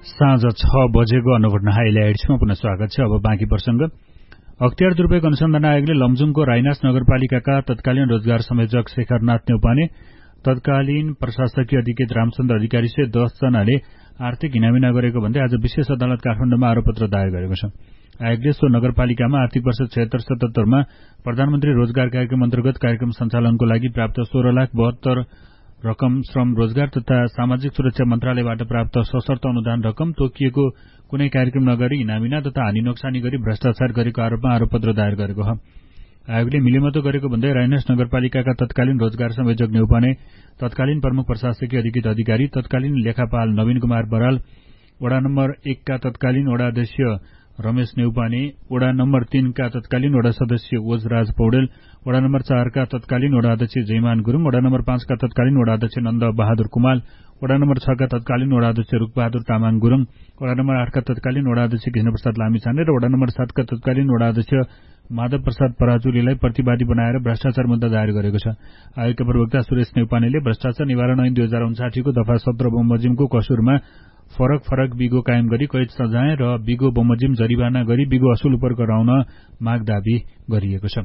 साँझ 6 बजेको अन्नपूर्ण हाइलाइट्समा पुनः स्वागत छ। अब बाँकी प्रसंग। अख्तियार दुरूपयोग अनुसन्धान आयोगले लमजुङको राइनास नगरपालिकाका तत्कालीन रोजगार संयोजक शेखरनाथ न्यौपाने, तत्कालीन प्रशासकीय अधिकृत रामचन्द्र अधिकारी सहित 10 जनाले आर्थिक हिनामिना गरेको भन्दै आज विशेष अदालत काठमाडौँमा आरोपपत्र दायर गरेको छ। आयोगले सो नगरपालिकामा आर्थिक वर्ष 76-77 मा प्रधानमन्त्री रोजगार कार्यक्रम अन्तर्गत कार्यक्रम सञ्चालनको लागि प्राप्त 16,72,00,000 रकम श्रम रोजगार तथा सामाजिक सुरक्षा मन्त्रालयबाट प्राप्त सशर्त अनुदान रकम तोकिएको कुनै कार्यक्रम नगरी इनामिना तथा हानि नोक्सानी गरी भ्रष्टाचार गरेको आरोपमा आरोपपत्र दायर गरेको हो। आयोगले मिलेमतो गरेको भन्दै राइनास नगरपालिकाका तत्कालीन रोजगार संयोजक न्यौपाने, तत्कालीन प्रमुख प्रशासकीय अधिकृत अधिकारी, तत्कालीन लेखापाल नवीन कुमार बराल, वडा नम्बर 1 का तत्कालीन वडाध्यक्ष रमेश न्यौपाने, वडा नम्बर 3 का तत्कालीन वडा सदस्य ओजराज पौडेल, वडा नम्बर 4 का तत्कालीन वडा अध्यक्ष जयमान गुरुङ, वडा नम्बर 5 का तत्कालीन वडा अध्यक्ष नन्द बहादुर कुमाल, वडा नम्बर 6 का तत्कालीन वडा अध्यक्ष रूपबहादुर तामाङ गुरुङ, वडा नम्बर 8 का तत्कालीन वडा अध्यक्ष कृष्णप्रसाद लामिछाने र वडा नम्बर 7 का तत्कालीन वडा अध्यक्ष माधव प्रसाद पराजुलीलाई प्रतिवादी बनाएर भ्रष्टाचार मुद्दा दायर गरेको छ। आयोगका प्रवक्ता सुरेश न्यौपानेले भ्रष्टाचार निवारण ऐन 2059 को दफा 17 बमोजिमको कसुरमा फरक बिगो कायम गरी कैद सजाय र बिगो बमोजिम जरिवाना गरी बिगो असुल उपर गराउन माग दावी गरिएको छ।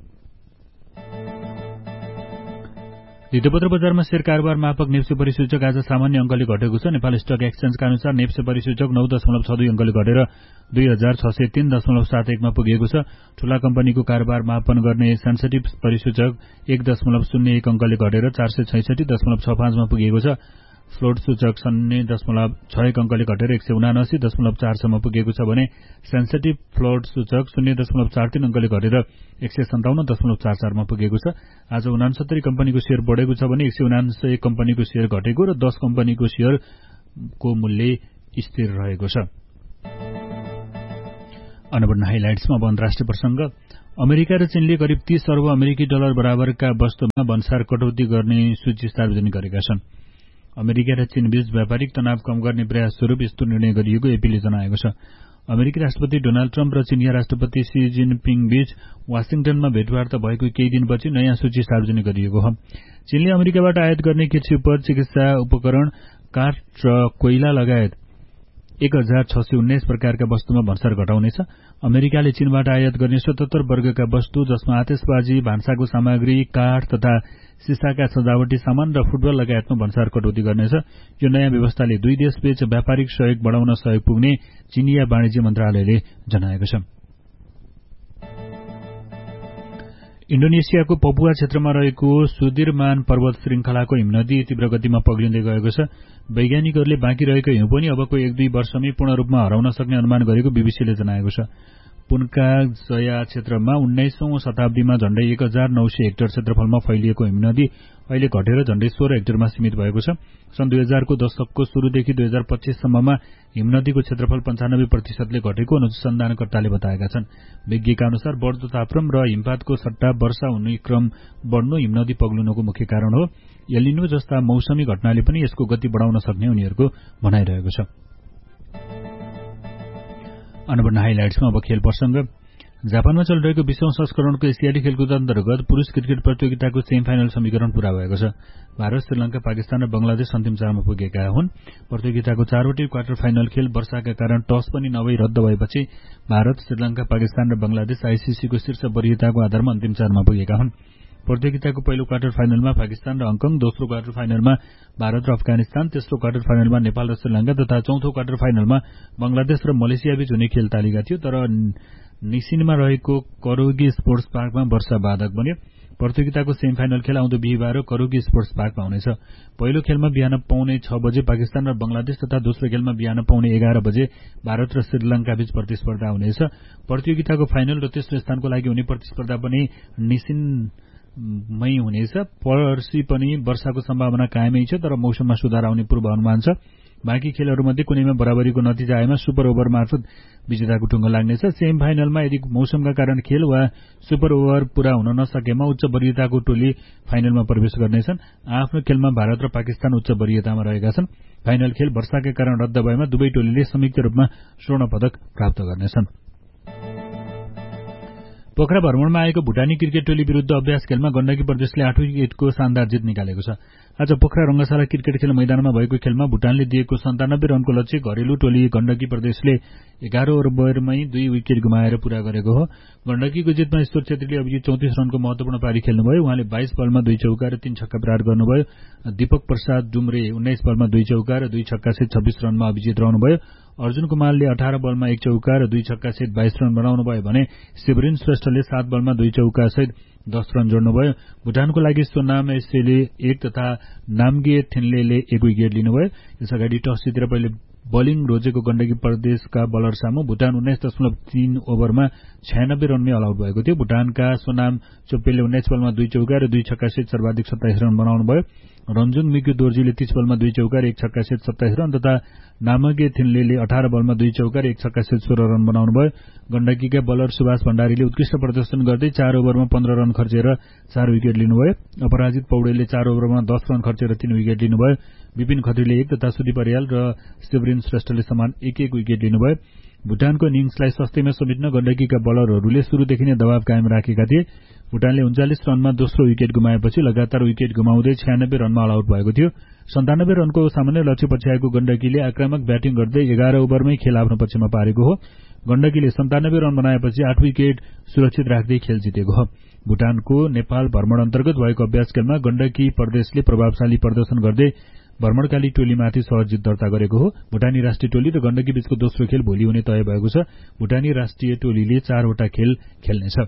धितोपत्र बजारमा शेयर कारोबार मापक नेप्से परिसूचक आज सामान्य अंकले घटेको छ। नेपाल स्टक एक्सचेन्जका अनुसार नेप्से परिसूचक 9.62 अंकले घटेर 2603.71 मा पुगेको छ। ठूला कम्पनीको कारोबार मापन गर्ने सेन्सिटिभ परिसूचक 1.01 अंकले घटेर 466.65 मा पुगेको छ। फ्लोट सूचक 0.61 अंकले घटेर 179.4 सम्म पुगेको छ भने सेन्सिटिभ फ्लोट सूचक 0.43 अंकले घटेर 157.44 मा पुगेको छ। आज 69 कम्पनीको शेयर बढेको छ भने 179 कम्पनीको शेयर घटेको र 10 कम्पनीको शेयरको मूल्य स्थिर रहेको छ। अन्नपूर्ण हाइलाइट्समा अन्तर्राष्ट्रिय प्रसंग। अमेरिका र चीनले करिब 30 अर्ब अमेरिकी डलर बराबरका वस्तुमा भन्सार कटौती गर्ने सूची सार्वजनिक गरेका छन्। अमेरिका र चीन बीच व्यापारिक तनाव कम गर्ने प्रयास स्वरूप यस्तो निर्णय गरिएको एपीले जनाएको छ। अमेरिकी राष्ट्रपति डोनाल्ड ट्रम्प र चीनिया राष्ट्रपति सी जिनपिङ बीच वाशिंगटनमा भेटवार्ता भएको केही दिनपछि नयाँ सूची सार्वजनिक गरिएको हो। चीनले अमेरिकाबाट आयात गर्ने कृषि उपज, चिकित्सा उपकरण, काठ र कोइला लगायत 1619 प्रकारका वस्तुमा भन्सार घटाउनेछ। अमेरिकाले चीनबाट आयात गर्ने 77 वर्गका वस्तु जसमा आतिशबाजी, भान्साको सामग्री, काठ तथा सिसाका सजावटी सामान र फुटबल लगायतमा भन्सार कटौती गर्नेछ। यो नयाँ व्यवस्थाले दुई देशबीच व्यापारिक सहयोग बढाउन सहयोग पुग्ने चीनिया वाणिज्य मन्त्रालयले जनाएको छ। इण्डोनेसियाको पपुवा क्षेत्रमा रहेको सुदिरमान पर्वत श्रृंखलाको हिमनदी तीव्र गतिमा पग्लिँदै गएको छ। वैज्ञानिकहरूले बाँकी रहेको हिउँ पनि अबको 1-2 वर्षमै पूर्ण रूपमा हराउन सक्ने अनुमान गरेको बीबीसीले जनाएको छ। पुन्का जया क्षेत्रमा 19औं शताब्दीमा झण्डै 1900 हेक्टर क्षेत्रफलमा फैलिएको हिमनदी अहिले घटेर झण्डै 16 हेक्टरमा सीमित भएको छ। सन् 2000 को दशकको सुरुदेखि 2025 सम्ममा हिमनदीको क्षेत्रफल 95% घटेको अनुसन्धानकर्ताले बताएका छन्। विज्ञका अनुसार बढ्दो तापक्रम र हिमपातको सट्टा वर्षा हुने क्रम बढ्नु हिमनदी पग्लुनको मुख्य कारण हो। एलिनो जस्ता मौसमी घटनाले पनि यसको गति बढाउन सक्ने उनीहरूको भनाइरहेको छ। अन्नपूर्ण हाइलाइट्समा अब खेल प्रसंग। जापानमा चलिरहेको 20औं संस्करणको एसियाली खेलकुद अन्तर्गत पुरुष क्रिकेट प्रतियोगिताको सेमिफाइनल समीकरण पूरा भएको छ। भारत, श्रीलंका, पाकिस्तान र बंगलादेश अन्तिम 4 मा पुगेका हुन्। प्रतियोगिताको 4वटै क्वार्टर फाइनल खेल वर्षाका कारण टस पनि नभई रद्द भएपछि भारत, श्रीलंका, पाकिस्तान र बंगलादेश आईसीसीको शीर्ष वरियताको आधारमा अन्तिम 4 मा पुगेका हुन्। प्रतियोगिताको पहिलो क्वार्टर फाइनलमा पाकिस्तान र हङकङ, दोस्रो क्वार्टर फाइनलमा भारत र अफगानिस्तान, तेस्रो क्वार्टर फाइनलमा नेपाल र श्रीलंका तथा चौथो क्वार्टर फाइनलमा बंगलादेश र मलेसिया बीच हुने खेल तालिका थियो। तर निसिनमा रहेको करोगी स्पोर्ट्स पार्कमा वर्षा बाधक बन्यो। प्रतियोगिताको सेमिफाइनल खेल आउँदो बिहिबार करोगी स्पोर्ट्स पार्कमा हुनेछ। पहिलो खेलमा बिहान 5:45 बजे पाकिस्तान र बंगलादेश तथा दोस्रो खेलमा बिहान 11:15 बजे भारत र श्रीलंका बीच प्रतिस्पर्धा हुनेछ। प्रतियोगिताको फाइनल र तेस्रो स्थानको लागि हुने प्रतिस्पर्धा पनि निसिनमै हुनेछ। पर्सि पनि वर्षाको सम्भावना कायमै छ, तर मौसममा सुधार आउने पूर्वानुमान छ। बाँकी खेलहरूमध्ये कुनैमा बराबरीको नतिजा आएमा सुपर ओभर मार्फत विजेताको टुङ्गो लाग्नेछ। सेमिफाइनलमा यदि मौसमका कारण खेल वा सुपर ओभर पूरा हुन नसकेमा उच्च वरियताको टोली फाइनलमा प्रवेश गर्नेछन्। आफ्नो खेलमा भारत र पाकिस्तान उच्च वरियतामा रहेका छन्। फाइनल खेल वर्षाका कारण रद्द भएमा दुवै टोलीले संयुक्त रूपमा स्वर्ण पदक प्राप्त गर्नेछन्। पोखरा भ्रमणमा आएको भुटानी क्रिकेट टोली विरुद्ध अभ्यास खेलमा गण्डकी प्रदेशले 8 विकेटको शानदार जित निकालेको छ। आज पोखरा रंगशाला क्रिकेट खेल मैदानमा भएको खेलमा भुटानले दिएको 97 रनको लक्ष्य घरेलु टोली गण्डकी प्रदेशले 11 ओभरमै 2 विकेट गुमाएर पूरा गरेको हो। गण्डकीको जितमा ईश्वर छेत्रीले अभिजित 34 रनको महत्वपूर्ण पारी खेल्नुभयो। उहाँले 22 बलमा 2 चौका र 3 छक्का प्रहार गर्नुभयो। दीपक प्रसाद डुम्रे 19 बलमा 2 चौका र 2 छक्का सहित 26 रनमा अभिजित रहनुभयो। अर्जुन कुमारले 18 बलमा 1 चौका र 2 छक्का सहित 22 रन बनाउनुभयो भने शिवरिन श्रेष्ठले 7 बलमा 2 चौका सहित 10 रन जोड्नुभयो। भुटानको लागि सोनाम एसेले 1 तथा नामगे थिन्लेले 1 विकेट लिनुभयो। यसअगाडि टस जितेर पहिले बलिङ रोजेको गण्डकी प्रदेशका बलर सामु भुटान 19.3 ओभरमा 96 रनमै अल आउट भएको थियो। भुटानका सोनाम चोप्पेले 19 बलमा 2 चौका र 2 छक्का सहित सर्वाधिक 27 रन बनाउनुभयो। रञ्जुङ मिग्यु दोर्जीले 30 बलमा 2 चौका र 1 छक्का सहित 27 रन तथा नामगे थिन्लेले 18 बलमा 2 चौका र 1 छक्का सहित 16 रन बनाउनुभयो। गण्डकीका बलर सुभाष भण्डारीले उत्कृष्ट प्रदर्शन गर्दै 4 ओभरमा 15 रन खर्चेर 4 विकेट लिनुभयो। अपराजित पौडेलले 4 ओभरमा 10 रन खर्चेर 3 विकेट लिनुभयो। विपिन खत्रीले 1 तथा सुदीप अर्याल र शिवरिन श्रेष्ठले समान 1-1 विकेट लिनुभयो। भुटानको इनिङ्सलाई सस्तैमा समेट्न गण्डकीका बलरहरूले सुरुदेखि नै दबाव कायम राखेका थिए। भुटानले 39 रनमा दोस्रो विकेट गुमाएपछि लगातार विकेट गुमाउँदै 96 रनमा अल आउट भएको थियो। 97 रनको सामान्य लक्ष्य पछ्याएको गण्डकीले आक्रामक ब्याटिङ गर्दै 11 ओभरमै खेल आफ्नो पक्षमा पारेको हो। गण्डकीले 97 रन बनाएपछि 8 विकेट सुरक्षित राख्दै खेल जितेको हो। भुटानको नेपाल भ्रमण अन्तर्गत भएको अभ्यास खेलमा गण्डकी प्रदेशले प्रभावशाली प्रदर्शन गर्दै भ्रमणकाली टोलीमाथि सहज जित दर्ता गरेको हो। भुटानी राष्ट्रिय टोली र गण्डकी बीचको दोस्रो खेल भोलि हुने तय भएको छ। भुटानी राष्ट्रिय टोलीले 4 वटा खेल खेल्नेछ।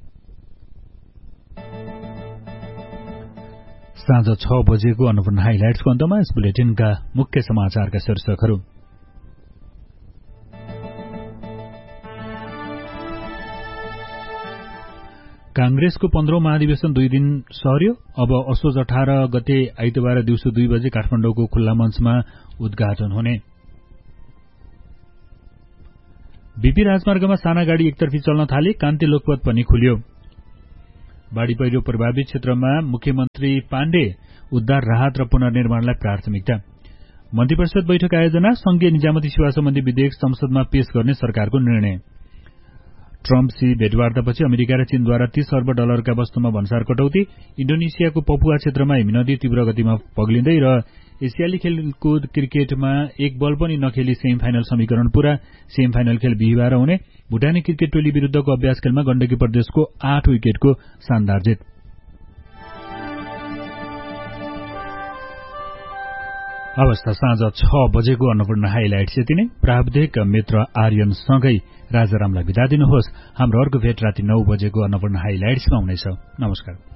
साँझ 6 बजेको अन्नपूर्ण हाइलाइट्सको अन्तमा यस बुलेटिनका मुख्य समाचारका शीर्षकहरू। कांग्रेसको 15औं महाधिवेशन 2 दिन सर्यो। अब असोज 18 गते आइतबार दिउँसो 2 बजे काठमाडौँको खुल्ला मञ्चमा उद्घाटन हुने। बीपी राजमार्गमा साना गाड़ी एकतर्फी चल्न थाले। कान्ति लोकपथ पनि खुल्यो। बाढ़ी पहिरो प्रभावित क्षेत्रमा मुख्यमन्त्री पाण्डे उद्धार राहत र पुनर्निर्माणलाई प्राथमिकता। मन्त्रीपरिषद बैठक आयोजना। संघीय निजामती सेवा सम्बन्धी विधेयक संसदमा पेश गर्ने सरकारको निर्णय। ट्रम्प-सी भेटवार्तापछि अमेरिका र चीनद्वारा 30 अर्ब डलरका वस्तुमा भन्सार कटौती। इण्डोनेसियाको पपुवा क्षेत्रमा हिम नदी तीव्र गतिमा पग्लिँदै र एसियाली खेलकुद क्रिकेटमा 1 बल पनि नखेली सेमी फाइनल समीकरण पूरा। सेमी फाइनल खेल बिहिबार हुने। भुटानी क्रिकेट टोली विरुद्धको अभ्यास खेलमा गण्डकी प्रदेशको 8 विकेटको शानदार जित। अवस्था साँझ 6 बजेको अन्नपूर्ण हाइलाइट्स यति नै। प्राविधिक मित्र आर्यनसँगै राजारामलाई बिदा दिनुहोस्। हाम्रो अर्को भेट राति 9 बजेको अन्नपूर्ण हाइलाइट्समा हुनेछ। नमस्कार।